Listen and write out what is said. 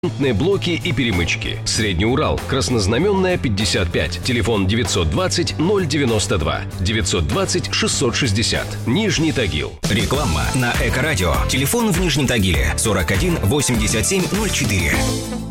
блоки и перемычки. Средний Урал, Краснознаменная, 55. Телефон 920 092 920 660. Нижний Тагил. Реклама на Эко-радио. Телефон в Нижнем Тагиле 41 87 04.